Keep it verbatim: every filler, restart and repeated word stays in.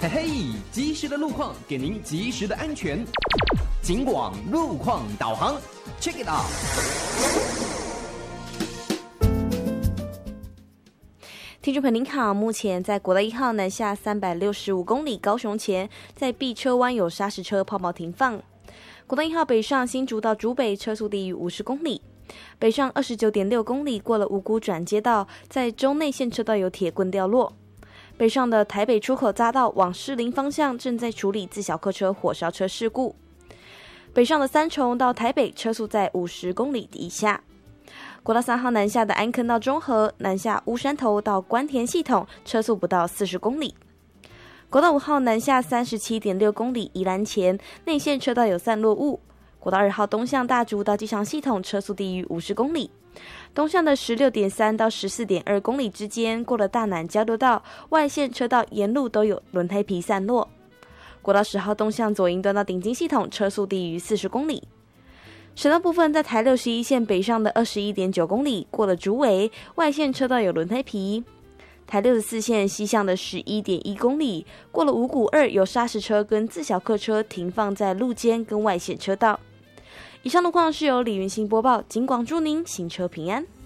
嘿嘿，及时的路况给您及时的安全。警广路况导航 ，check it out。 听众朋友您好，目前在国道一号南下三百六十五公里高雄前，在 B 车弯有砂石车抛锚停放。国道一号北上新竹到竹北车速低于五十公里，北上 二十九点六公里过了五股转接道，在中内线车道有铁棍掉落。北上的台北出口匝道往士林方向正在处理自小客车火烧车事故。北上的三重到台北车速在五十公里以下。国道三号南下的安坑到中和，南下乌山头到关田系统车速不到四十公里。国道五号南下 三十七点六公里宜兰前，内线车道有散落物。国道二号东向大竹到机场系统车速低于五十公里。东向的 十六点三到十四点二公里之间，过了大南交流道，外线车道沿路都有轮胎皮散落。国道十号东向左营端到顶金系统车速低于四十公里。省道部分，在台六十一线北上的 二十一点九公里，过了竹围，外线车道有轮胎皮。台六十四线西向的 十一点一公里，过了五股二，有砂石车跟自小客车停放在路肩跟外线车道。以上路况是由李云兴播报，警广祝您行车平安。